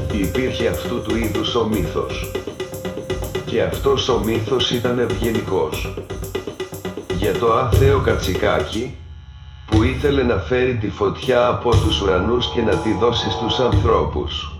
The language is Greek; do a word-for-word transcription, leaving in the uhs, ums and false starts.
Υπήρχε αυτού του είδους ο μύθος. Και αυτός ο μύθος ήταν ευγενικός. Για το άθεο κατσικάκι, που ήθελε να φέρει τη φωτιά από τους ουρανούς και να τη δώσει στους ανθρώπους.